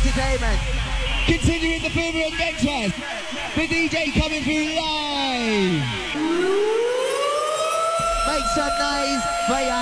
entertainment. Continuing the Boomer Adventures, the DJ coming through live. Make some noise for your